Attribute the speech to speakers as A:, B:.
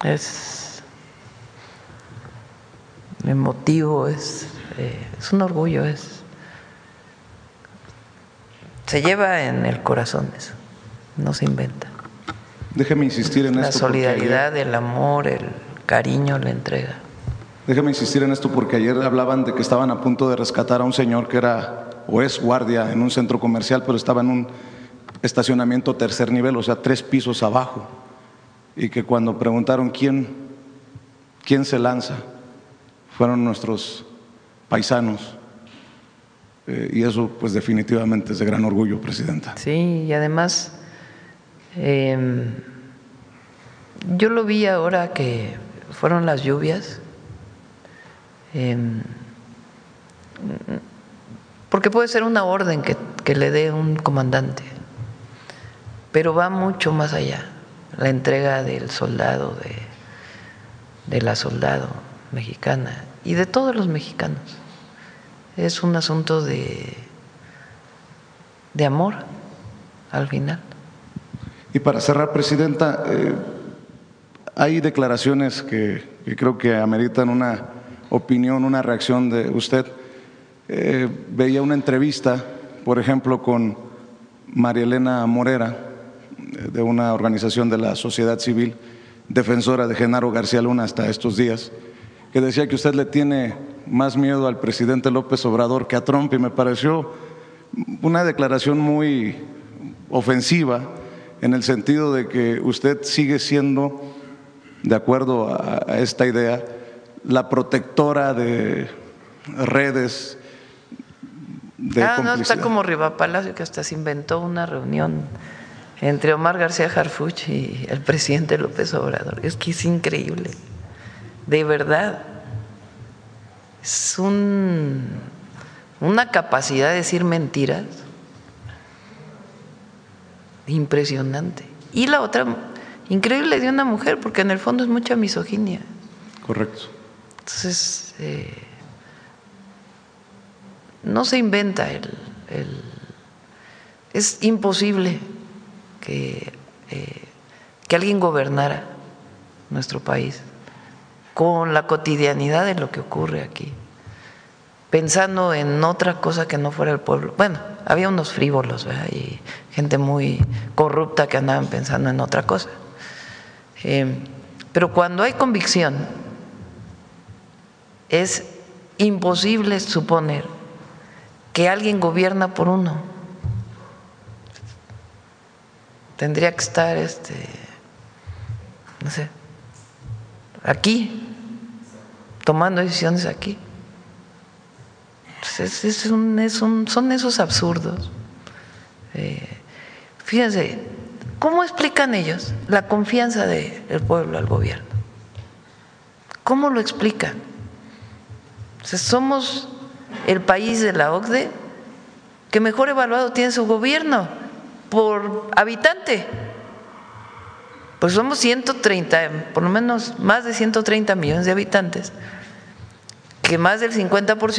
A: es emotivo, es un orgullo, se lleva en el corazón eso, no se inventa.
B: Déjeme insistir en
A: La
B: esto.
A: solidaridad, el amor, el cariño, la entrega.
B: Déjeme insistir en esto porque ayer hablaban de que estaban a punto de rescatar a un señor que era o es guardia en un centro comercial, pero estaba en un estacionamiento tercer nivel, o sea, 3 pisos abajo, y que cuando preguntaron quién se lanza, fueron nuestros paisanos, y eso pues definitivamente es de gran orgullo, Presidenta.
A: Sí, y además yo lo vi ahora que fueron las lluvias, porque puede ser una orden que le dé un comandante, pero va mucho más allá, la entrega del soldado, de la soldado mexicana y de todos los mexicanos. Es un asunto de amor al final.
B: Y para cerrar, Presidenta, hay declaraciones que creo que ameritan una opinión, una reacción de usted. Veía una entrevista, por ejemplo, con María Elena Morera, de una organización de la sociedad civil, defensora de Genaro García Luna hasta estos días, que decía que usted le tiene más miedo al presidente López Obrador que a Trump, y me pareció una declaración muy ofensiva en el sentido de que usted sigue siendo, de acuerdo a esta idea, la protectora de redes de complicidad.
A: No, está como Riva Palacio, que hasta se inventó una reunión entre Omar García Harfuch y el presidente López Obrador. Es que es increíble, de verdad. Es una capacidad de decir mentiras impresionante. Y la otra, increíble, de una mujer, porque en el fondo es mucha misoginia.
B: Correcto.
A: Entonces, no se inventa es imposible que alguien gobernara nuestro país con la cotidianidad de lo que ocurre aquí, pensando en otra cosa que no fuera el pueblo. Bueno, había unos frívolos, ¿verdad? Y gente muy corrupta que andaban pensando en otra cosa. Pero cuando hay convicción, es imposible suponer que alguien gobierna por uno. Tendría que estar, no sé, aquí, tomando decisiones aquí. Entonces son esos absurdos. Fíjense, ¿cómo explican ellos la confianza del pueblo al gobierno? ¿Cómo lo explican? O sea, somos el país de la OCDE que mejor evaluado tiene su gobierno por habitante. Pues somos 130, por lo menos más de 130 millones de habitantes, que más del 50%